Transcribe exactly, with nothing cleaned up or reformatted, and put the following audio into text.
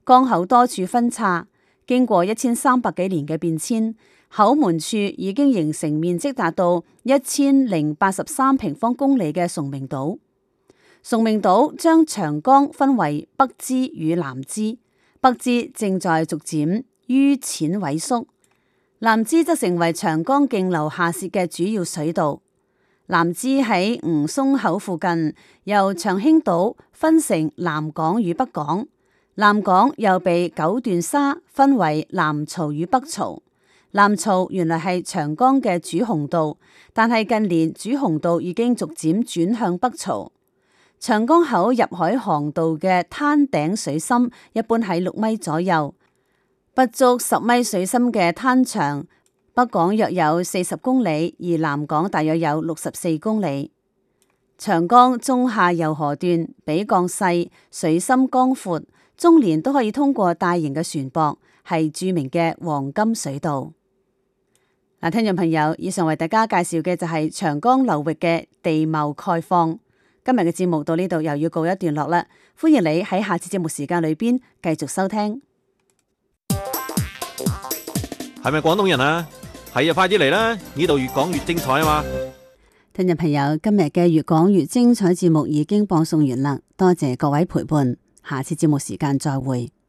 江口多處分叉，經過一千三百幾年嘅變遷，口門處已經形成面積達到一千零八十三平方公里嘅崇明島。崇明島將長江分為北支與南支，北支正在逐漸淤淺萎縮，南支則成為長江徑流下泄嘅主要水道。南支喺吳淞口附近，由長興島分成南港與北港，南港又被九段沙分為南槽與北槽。南槽原來係長江嘅主洪道，但係近年主洪道已經逐漸轉向北槽。長江口入海航道嘅灘頂水深一般喺六米左右，不足十米水深嘅灘長，北港約有四十公里，而南港大約有六十四公里。長江中下游河段比江細，水深江闊，終年都可以通過大型嘅船舶，係著名嘅黃金水道。嗱，聽眾朋友，以上為大家介紹嘅就係長江流域嘅地貌概況。今日嘅節目到呢度又要告一段落啦，歡迎你喺下次節目時間裏邊繼續收聽。 係咪廣東人啊？係啊，快啲嚟啦！呢度越講越精彩啊嘛！ 聽眾朋友，今日嘅越講越精彩節目已經播送完啦，多謝各位陪伴，下次節目時間再會。